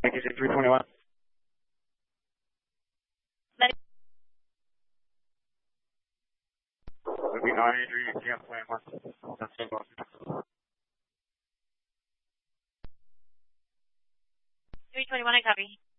Thank you, 321. We know Andrew, you can't plan one. That's it. 321, I copy.